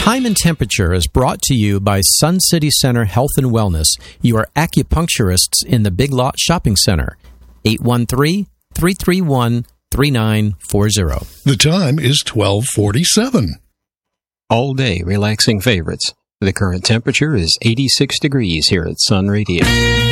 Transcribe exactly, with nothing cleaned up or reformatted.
Time and Temperature is brought to you by Sun City Center Health and Wellness. You are acupuncturists in the Big Lot Shopping Center. eight one three, three three one, three nine four zero. The time is twelve forty-seven. All day relaxing favorites. The current temperature is eighty-six degrees here at Sun Radio.